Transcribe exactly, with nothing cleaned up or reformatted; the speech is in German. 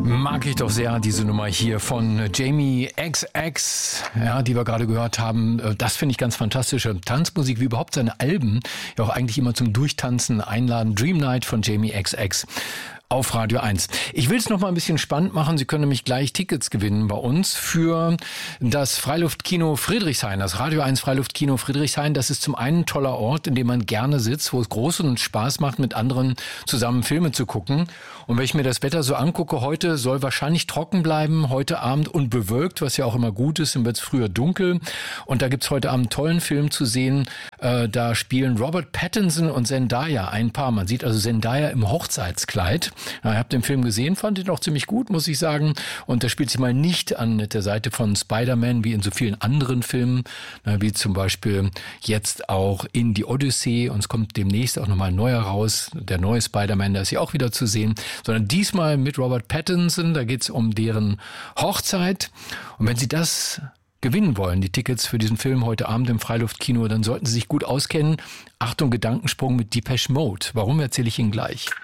Mag ich doch sehr, diese Nummer hier von Jamie X X, ja, die wir gerade gehört haben. Das finde ich ganz fantastisch. Tanzmusik, wie überhaupt seine Alben, ja auch eigentlich immer zum Durchtanzen einladen. Dream Night von Jamie X X. Auf Radio eins. Ich will es noch mal ein bisschen spannend machen. Sie können nämlich gleich Tickets gewinnen bei uns für das Freiluftkino Friedrichshain, das Radio eins Freiluftkino Friedrichshain. Das ist zum einen ein toller Ort, in dem man gerne sitzt, wo es großen Spaß macht, mit anderen zusammen Filme zu gucken. Und wenn ich mir das Wetter so angucke, heute soll wahrscheinlich trocken bleiben, heute Abend und bewölkt, was ja auch immer gut ist, dann wird es früher dunkel. Und da gibt's heute Abend einen tollen Film zu sehen. Äh, da spielen Robert Pattinson und Zendaya ein Paar. Man sieht also Zendaya im Hochzeitskleid. Ja, ich habe den Film gesehen, fand ihn auch ziemlich gut, muss ich sagen. Und der spielt sich mal nicht an der Seite von Spider-Man, wie in so vielen anderen Filmen, wie zum Beispiel jetzt auch in die Odyssee. Und es kommt demnächst auch nochmal ein neuer raus, der neue Spider-Man, der ist ja auch wieder zu sehen. Sondern diesmal mit Robert Pattinson, da geht's um deren Hochzeit. Und wenn Sie das gewinnen wollen, die Tickets für diesen Film heute Abend im Freiluftkino, dann sollten Sie sich gut auskennen. Achtung, Gedankensprung mit Depeche Mode. Warum, erzähle ich Ihnen gleich.